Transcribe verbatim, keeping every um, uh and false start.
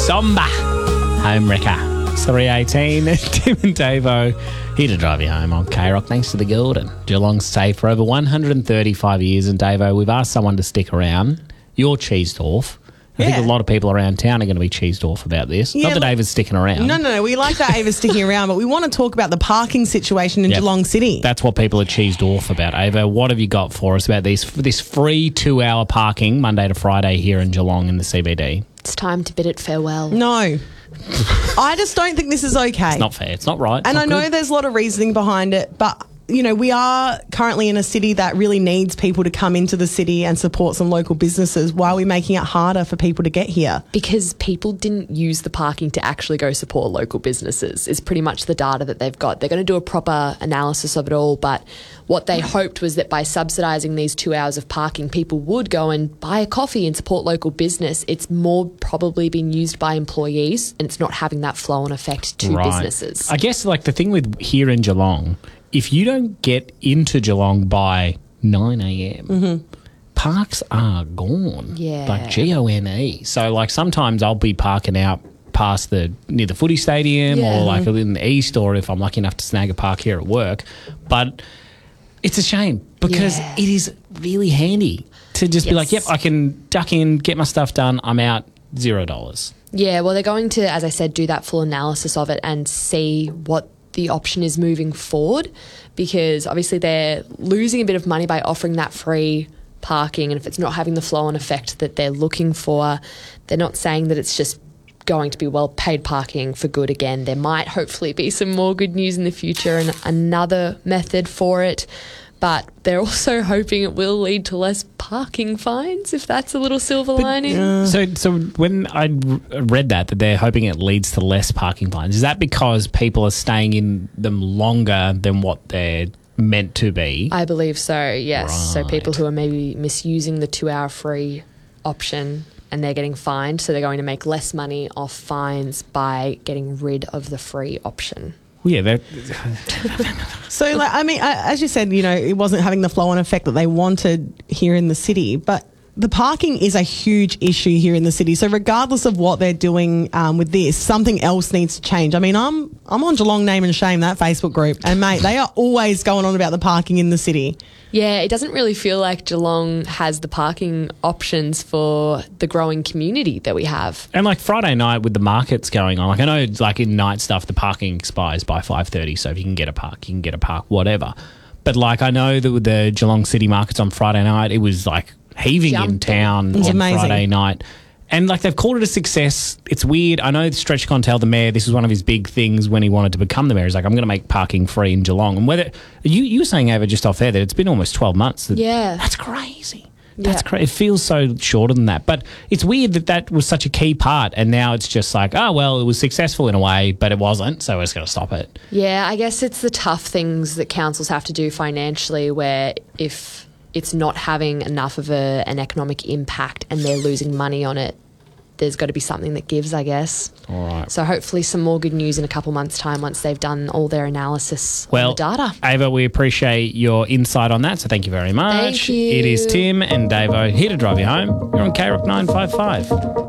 Somba. Home wrecker. three eighteen. Tim and Davo here to drive you home on K-Rock. Thanks to the Gildan. Geelong's safe for over one hundred thirty-five years. And Davo, we've asked someone to stick around. You're cheesed off. I Yeah. think a lot of people around town are going to be cheesed off about this. Yeah, Not that like- Ava's sticking around. No, no, no. We like that Ava's sticking around, but we want to talk about the parking situation in Yep. Geelong City. That's what people are cheesed off about. Ava, what have you got for us about these, this free two-hour parking Monday to Friday here in Geelong in the C B D? It's time to bid it farewell. No. I just don't think this is okay. It's not fair. It's not right. It's and not I know good. there's a lot of reasoning behind it, but you know, we are currently in a city that really needs people to come into the city and support some local businesses. Why are we making it harder for people to get here? Because people didn't use the parking to actually go support local businesses is pretty much the data that they've got. They're going to do a proper analysis of it all, but what they hoped was that by subsidising these two hours of parking, people would go and buy a coffee and support local business. It's more probably being used by employees and it's not having that flow-on effect to Right. businesses. I guess like the thing with here in Geelong, if you don't get into Geelong by nine a.m., Mm-hmm. parks are gone. Yeah. Like G O N E. So like sometimes I'll be parking out past the near the footy stadium Yeah. or like in the east, or if I'm lucky enough to snag a park here at work. But it's a shame because Yeah. it is really handy to just be like, yep, Yes. I can duck in, get my stuff done, I'm out, zero dollars. Yeah, well, they're going to, as I said, do that full analysis of it and see what the option is moving forward, because obviously they're losing a bit of money by offering that free parking, and if it's not having the flow-on effect that they're looking for, they're not saying that it's just going to be well paid parking for good again. There might hopefully be some more good news in the future and another method for it, but they're also hoping it will lead to less parking fines, if that's a little silver lining. So, so when I r- read that, that they're hoping it leads to less parking fines, is that because people are staying in them longer than what they're meant to be? I believe so, yes. So Right. people who are maybe misusing the two-hour free option and they're getting fined, so they're going to make less money off fines by getting rid of the free option. Well, yeah, they're, So, like, I mean, I- as you said, you know, it wasn't having the flow-on effect that they wanted here in the city, but the parking is a huge issue here in the city. So regardless of what they're doing um, with this, something else needs to change. I mean, I'm I'm on Geelong Name and Shame, that Facebook group, and mate, they are always going on about the parking in the city. Yeah, it doesn't really feel like Geelong has the parking options for the growing community that we have. and like Friday night with the markets going on, like I know like in night stuff, the parking expires by five thirty, so if you can get a park, you can get a park, whatever. But like I know that with the Geelong City markets on Friday night, it was like heaving in Jumping. town It's on amazing. Friday night. And like they've called it a success. It's weird. I know Stretch Contel, the mayor, this was one of his big things when he wanted to become the mayor. He's like, I'm going to make parking free in Geelong. And whether you you were saying, Ava, just off there, that it's been almost twelve months. That, Yeah. That's crazy. That's Yeah. crazy. It feels so shorter than that. But it's weird that that was such a key part. And now it's just like, oh, well, it was successful in a way, but it wasn't. So we're just going to stop it. Yeah, I guess it's the tough things that councils have to do financially, where if it's not having enough of a, an economic impact and they're losing money on it, there's got to be something that gives, I guess. All right. So hopefully some more good news in a couple months' time once they've done all their analysis Well, on the data. Ava, we appreciate your insight on that. So thank you very much. Thank you. It is Tim and Davo here to drive you home. You're on K Rock nine five five.